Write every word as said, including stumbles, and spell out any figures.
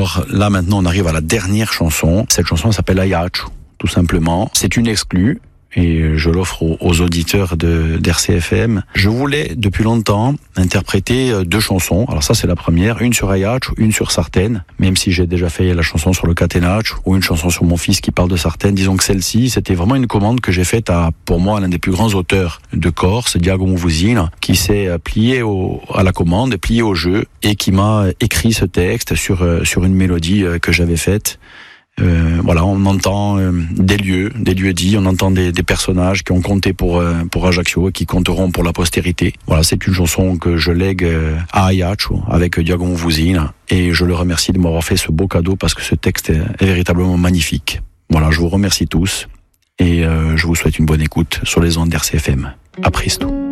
Alors là, maintenant, on arrive à la dernière chanson. Cette chanson s'appelle Ayachu, tout simplement. C'est une exclue. Et je l'offre aux, aux auditeurs de d'R C F M. Je voulais depuis longtemps interpréter deux chansons. Alors ça c'est la première, une sur Ayachu, une sur Sartène. Même si j'ai déjà fait la chanson sur le Catenaccio ou une chanson sur mon fils qui parle de Sartène, disons que celle-ci c'était vraiment une commande que j'ai faite à, pour moi, l'un des plus grands auteurs de Corse, Giacomo Vusina, qui s'est plié au, à la commande, plié au jeu et qui m'a écrit ce texte sur sur une mélodie que j'avais faite. Euh, voilà, on entend euh, des lieux, des lieux dits, on entend des, des personnages qui ont compté pour euh, pour Ajaccio et qui compteront pour la postérité. Voilà, c'est une chanson que je lègue euh, à Ajaccio avec Giacomo Vusina et je le remercie de m'avoir fait ce beau cadeau parce que ce texte est, est véritablement magnifique. Voilà, je vous remercie tous et euh, je vous souhaite une bonne écoute sur les ondes d'R C F M. A presto.